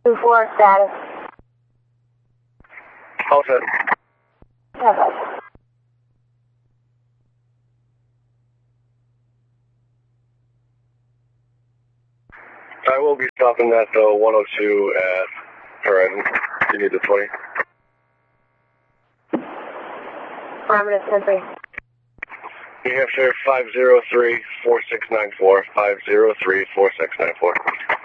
2-4 status. All set. Okay. I will be stopping at 102 at Horizon. You need the 20. Affirmative 10-3. New Hampshire 503-4694. 503-4694.